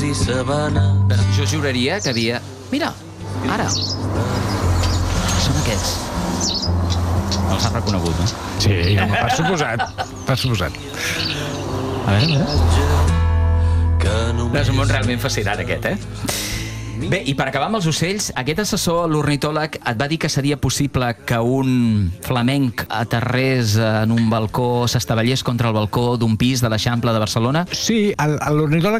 i sabanes. Jo juraria que havia... Mira, ara. Són aquests. Els has reconegut, no? Sí, home, per suposat. Per suposat. A veure. És un món realment fascinant, aquest, Bé, i per acabar amb els ocells, aquest assessor, l'ornitòleg, et va dir que seria possible que un flamenc aterrés en un balcó, s'estavellés contra el balcó d'un pis de l'Eixample de Barcelona? Sí, l'ornitòleg